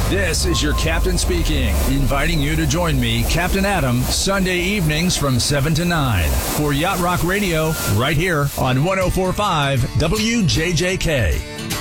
This is your captain speaking, inviting you to join me, Captain Adam, Sunday evenings from 7 to 9 for Yacht Rock Radio, right here on 104.5 WJJK.